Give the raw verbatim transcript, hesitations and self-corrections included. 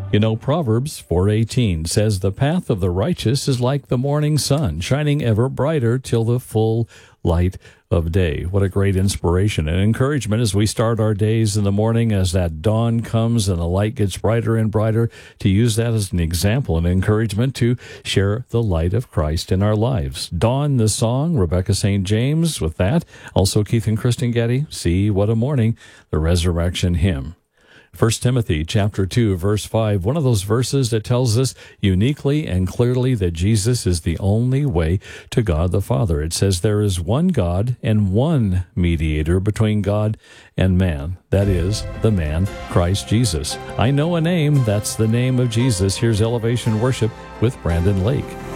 You know, Proverbs four eighteen says, "The path of the righteous is like the morning sun, shining ever brighter till the full light of day." What a great inspiration and encouragement as we start our days in the morning, as that dawn comes and the light gets brighter and brighter, to use that as an example and encouragement to share the light of Christ in our lives. Dawn, the song, Rebecca Saint James with that. Also Keith and Kristen Getty, "See What a Morning," the resurrection hymn. First Timothy chapter two, verse five, one of those verses that tells us uniquely and clearly that Jesus is the only way to God the Father. It says, "There is one God and one mediator between God and man. That is, the man, Christ Jesus." I know a name. That's the name of Jesus. Here's Elevation Worship with Brandon Lake.